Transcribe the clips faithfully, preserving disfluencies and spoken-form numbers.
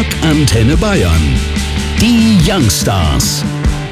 Rock Antenne Bayern. Die Youngstars.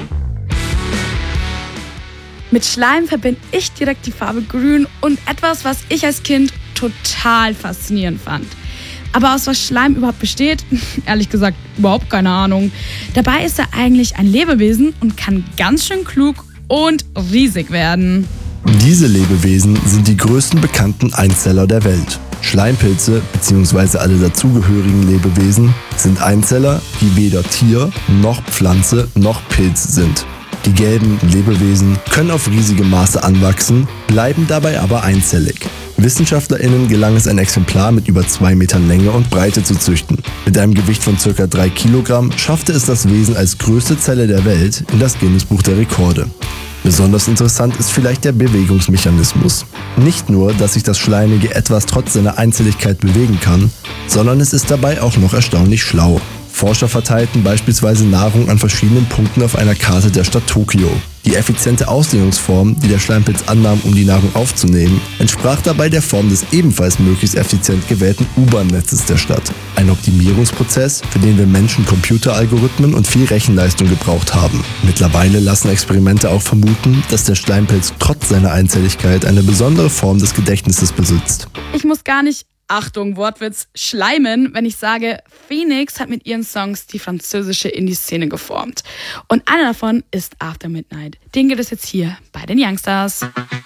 Mit Schleim verbinde ich direkt die Farbe Grün und etwas, was ich als Kind total faszinierend fand. Aber aus was Schleim überhaupt besteht, ehrlich gesagt überhaupt keine Ahnung. Dabei ist er eigentlich ein Lebewesen und kann ganz schön klug und riesig werden. Diese Lebewesen sind die größten bekannten Einzeller der Welt. Schleimpilze bzw. alle dazugehörigen Lebewesen sind Einzeller, die weder Tier noch Pflanze noch Pilz sind. Die gelben Lebewesen können auf riesige Maße anwachsen, bleiben dabei aber einzellig. WissenschaftlerInnen gelang es, ein Exemplar mit über zwei Metern Länge und Breite zu züchten. Mit einem Gewicht von ca. drei Kilogramm schaffte es das Wesen als größte Zelle der Welt in das Guinness-Buch der Rekorde. Besonders interessant ist vielleicht der Bewegungsmechanismus. Nicht nur, dass sich das schleimige Etwas trotz seiner Einzelligkeit bewegen kann, sondern es ist dabei auch noch erstaunlich schlau. Forscher verteilten beispielsweise Nahrung an verschiedenen Punkten auf einer Karte der Stadt Tokio. Die effiziente Ausdehnungsform, die der Schleimpilz annahm, um die Nahrung aufzunehmen, entsprach dabei der Form des ebenfalls möglichst effizient gewählten U-Bahn-Netzes der Stadt. Ein Optimierungsprozess, für den wir Menschen Computeralgorithmen und viel Rechenleistung gebraucht haben. Mittlerweile lassen Experimente auch vermuten, dass der Schleimpilz trotz seiner Einzelligkeit eine besondere Form des Gedächtnisses besitzt. Ich muss gar nicht, Achtung, Wortwitz, schleimen, wenn ich sage, Phoenix hat mit ihren Songs die französische Indie-Szene geformt. Und einer davon ist After Midnight. Den gibt es jetzt hier bei den Youngstars.